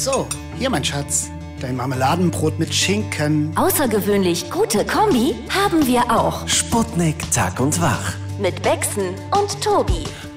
So, hier mein Schatz. Dein Marmeladenbrot mit Schinken. Außergewöhnlich gute Kombi haben wir auch. Sputnik Tag und Wach. Mit Bexen und Tobi.